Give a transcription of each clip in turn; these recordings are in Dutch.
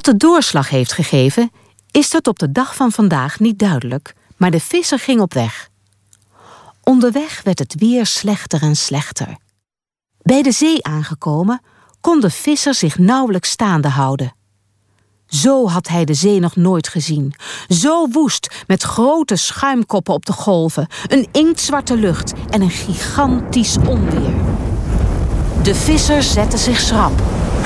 de doorslag heeft gegeven, is tot op de dag van vandaag niet duidelijk, maar de visser ging op weg. Onderweg werd het weer slechter en slechter. Bij de zee aangekomen, kon de visser zich nauwelijks staande houden. Zo had hij de zee nog nooit gezien. Zo woest, met grote schuimkoppen op de golven, een inktzwarte lucht en een gigantisch onweer. De visser zette zich schrap.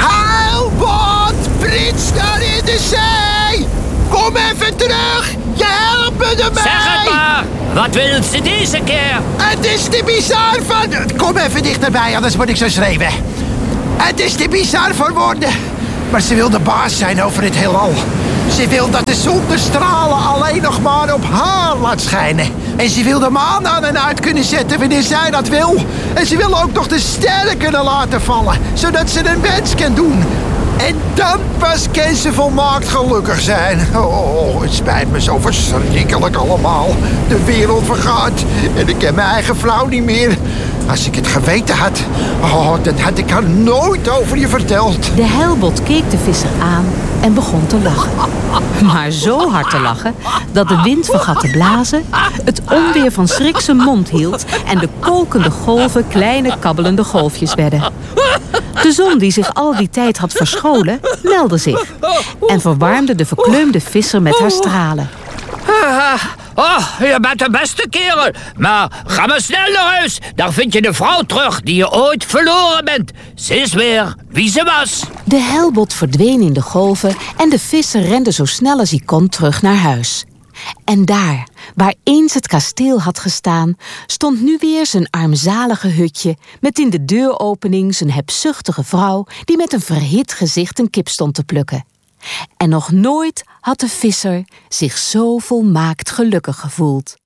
Heilbot, prins daar in de zee! Kom even terug, je helpt me ermee! Zeg het maar, wat wil ze deze keer? Het is te bizar van... Kom even dichterbij, anders moet ik zo schreeuwen. Het is te bizar voor woorden. Maar ze wil de baas zijn over het heelal. Ze wil dat de zon de stralen alleen nog maar op haar laat schijnen. En ze wil de maan aan en uit kunnen zetten wanneer zij dat wil. En ze wil ook nog de sterren kunnen laten vallen, zodat ze een wens kan doen. En dan pas kan ze volmaakt gelukkig zijn. Oh, het spijt me zo verschrikkelijk allemaal. De wereld vergaat en ik ken mijn eigen vrouw niet meer. Als ik het geweten had, dan had ik haar nooit over je verteld. De heilbot keek de visser aan en begon te lachen. Maar zo hard te lachen dat de wind vergat te blazen, het onweer van schrik zijn mond hield en de kolkende golven kleine kabbelende golfjes werden. De zon, die zich al die tijd had verscholen, meldde zich en verwarmde de verkleumde visser met haar stralen. Oh, je bent de beste kerel. Maar ga maar snel naar huis. Dan vind je de vrouw terug die je ooit verloren bent. Ze is weer wie ze was. De heilbot verdween in de golven en de visser rende zo snel als hij kon terug naar huis. En daar, waar eens het kasteel had gestaan, stond nu weer zijn armzalige hutje met in de deuropening zijn hebzuchtige vrouw die met een verhit gezicht een kip stond te plukken. En nog nooit had de visser zich zo volmaakt gelukkig gevoeld.